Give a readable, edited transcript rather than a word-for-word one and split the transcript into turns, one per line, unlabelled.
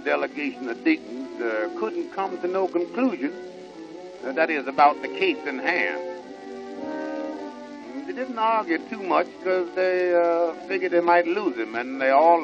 delegation of Deacons couldn't come to no conclusion, that is, about the case in hand. They didn't argue too much because they figured they might lose him, and they all